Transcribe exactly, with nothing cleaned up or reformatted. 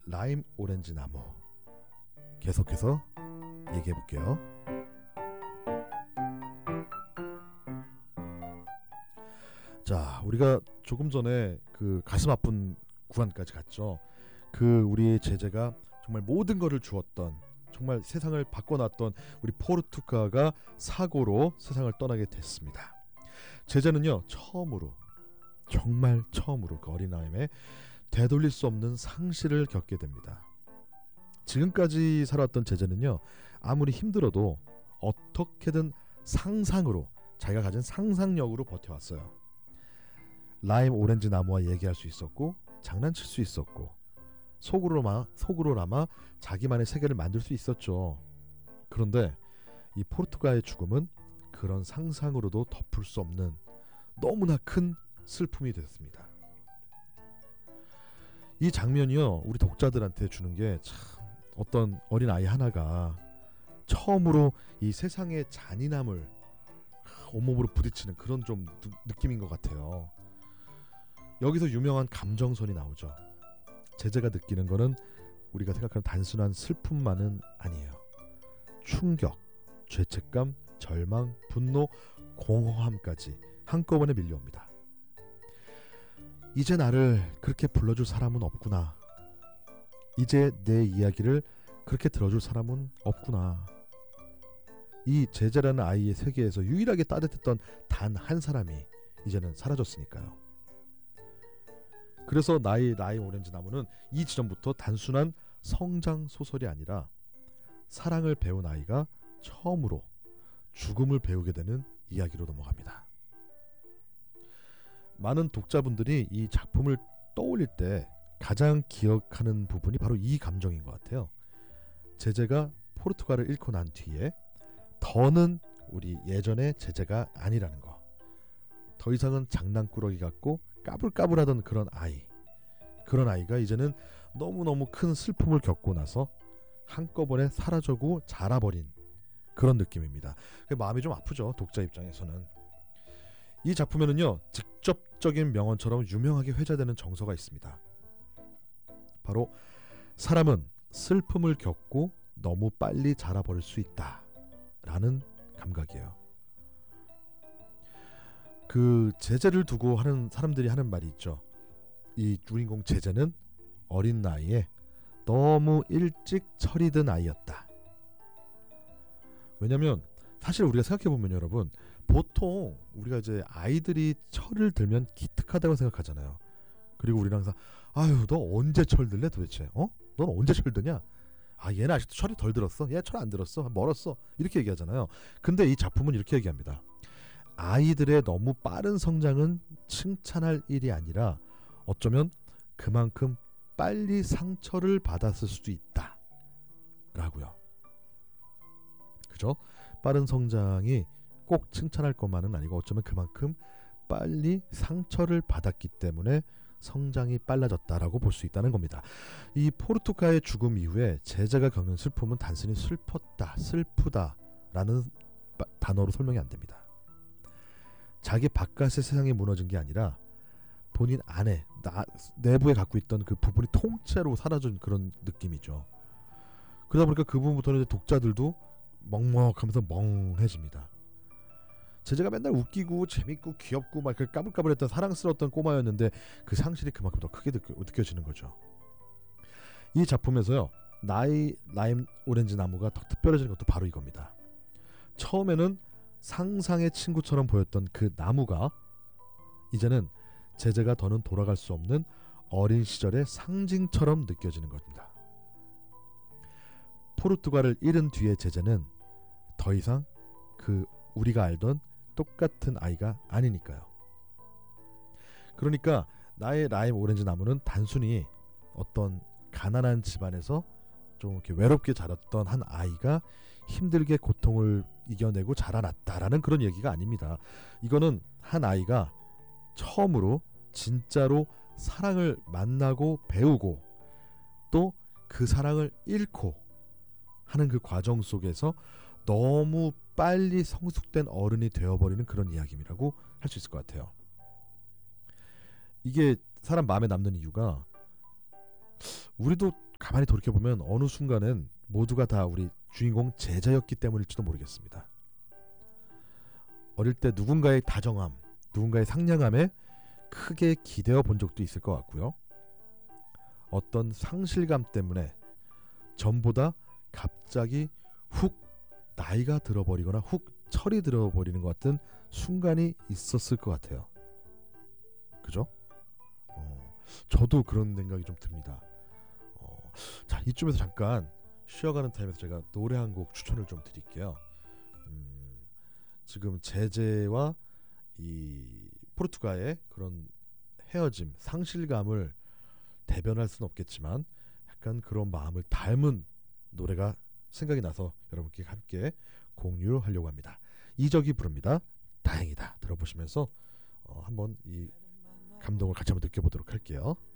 라임 오렌지 나무 계속해서 얘기해 볼게요. 자, 우리가 조금 전에 그 가슴 아픈 구간까지 갔죠. 그 우리의 제재가 정말 모든 것을 주었던, 정말 세상을 바꿔놨던 우리 포르투가가 사고로 세상을 떠나게 됐습니다. 제재는요, 처음으로, 정말 처음으로 그 어린아이의 되돌릴 수 없는 상실을 겪게 됩니다. 지금까지 살아왔던 제재는요, 아무리 힘들어도 어떻게든 상상으로, 자기가 가진 상상력으로 버텨왔어요. 라임 오렌지 나무와 얘기할 수 있었고, 장난칠 수 있었고, 속으로마, 속으로나마 자기만의 세계를 만들 수 있었죠. 그런데 이 포르투가의 죽음은 그런 상상으로도 덮을 수 없는 너무나 큰 슬픔이 됐습니다. 이 장면이요, 우리 독자들한테 주는 게 참, 어떤 어린 아이 하나가 처음으로 이 세상의 잔인함을 온몸으로 부딪히는 그런 좀 느, 느낌인 것 같아요. 여기서 유명한 감정선이 나오죠. 제재가 느끼는 거는 우리가 생각하는 단순한 슬픔만은 아니에요. 충격, 죄책감, 절망, 분노, 공허함까지 한꺼번에 밀려옵니다. 이제 나를 그렇게 불러줄 사람은 없구나. 이제 내 이야기를 그렇게 들어줄 사람은 없구나. 이 제재라는 아이의 세계에서 유일하게 따뜻했던 단 한 사람이 이제는 사라졌으니까요. 그래서 나의 라임 오렌지 나무는 이 지점부터 단순한 성장 소설이 아니라 사랑을 배운 아이가 처음으로 죽음을 배우게 되는 이야기로 넘어갑니다. 많은 독자분들이 이 작품을 떠올릴 때 가장 기억하는 부분이 바로 이 감정인 것 같아요. 제재가 포르투갈을 잃고 난 뒤에 더는 우리 예전의 제재가 아니라는 거. 더 이상은 장난꾸러기 같고 까불까불하던 그런 아이, 그런 아이가 이제는 너무너무 큰 슬픔을 겪고 나서 한꺼번에 사라져고 자라버린 그런 느낌입니다. 마음이 좀 아프죠, 독자 입장에서는. 이 작품에는요, 직접적인 명언처럼 유명하게 회자되는 정서가 있습니다. 바로 사람은 슬픔을 겪고 너무 빨리 자라버릴 수 있다 라는 감각이에요. 그 제재를 두고 하는 사람들이 하는 말이 있죠. 이 주인공 제재는 어린 나이에 너무 일찍 철이 든 아이였다. 왜냐면 사실 우리가 생각해보면 여러분, 보통 우리가 이제 아이들이 철을 들면 기특하다고 생각하잖아요. 그리고 우리는 항상 아유 너 언제 철 들래 도대체? 어? 넌 언제 철 드냐? 아 얘는 아직도 철이 덜 들었어? 얘 철 안 들었어? 멀었어? 이렇게 얘기하잖아요. 근데 이 작품은 이렇게 얘기합니다. 아이들의 너무 빠른 성장은 칭찬할 일이 아니라 어쩌면 그만큼 빨리 상처를 받았을 수도 있다 라고요. 그죠? 빠른 성장이 꼭 칭찬할 것만은 아니고 어쩌면 그만큼 빨리 상처를 받았기 때문에 성장이 빨라졌다라고 볼 수 있다는 겁니다. 이 포르투가의 죽음 이후에 제재가 겪는 슬픔은 단순히 슬펐다, 슬프다라는 단어로 설명이 안 됩니다. 자기 바깥의 세상이 무너진 게 아니라 본인 안에 나, 내부에 갖고 있던 그 부분이 통째로 사라진 그런 느낌이죠. 그러다 보니까 그 부분부터는 독자들도 먹먹하면서 멍해집니다. 제재가 맨날 웃기고 재밌고 귀엽고 막 까불까불했던 사랑스러웠던 꼬마였는데 그 상실이 그만큼 더 크게 느껴, 느껴지는 거죠. 이 작품에서요, 나의 라임 오렌지 나무가 더 특별해지는 것도 바로 이겁니다. 처음에는 상상의 친구처럼 보였던 그 나무가 이제는 제재가 더는 돌아갈 수 없는 어린 시절의 상징처럼 느껴지는 겁니다. 포르투갈을 잃은 뒤의 제재는 더 이상 그 우리가 알던 똑같은 아이가 아니니까요. 그러니까 나의 라임 오렌지 나무는 단순히 어떤 가난한 집안에서 좀 이렇게 외롭게 자랐던 한 아이가 힘들게 고통을 이겨내고 자라났다라는 그런 얘기가 아닙니다. 이거는 한 아이가 처음으로 진짜로 사랑을 만나고 배우고 또 그 사랑을 잃고 하는 그 과정 속에서 너무 빨리 성숙된 어른이 되어버리는 그런 이야기라고 할 수 있을 것 같아요. 이게 사람 마음에 남는 이유가 우리도 가만히 돌이켜보면 어느 순간은 모두가 다 우리 주인공 제자였기 때문일지도 모르겠습니다. 어릴 때 누군가의 다정함, 누군가의 상냥함에 크게 기대어 본 적도 있을 것 같고요. 어떤 상실감 때문에 전보다 갑자기 훅 나이가 들어버리거나 훅 철이 들어버리는 것 같은 순간이 있었을 것 같아요. 그죠? 어, 저도 그런 생각이 좀 듭니다. 어, 자, 이쯤에서 잠깐 쉬어가는 타임에서 제가 노래 한 곡 추천을 좀 드릴게요. 음, 지금 제재와 이 포르투가의 그런 헤어짐, 상실감을 대변할 수는 없겠지만 약간 그런 마음을 닮은 노래가 생각이 나서 여러분께 함께 공유하려고 합니다. 이적이 부릅니다. 다행이다. 들어보시면서 어, 한번 이 감동을 같이 한번 느껴보도록 할게요.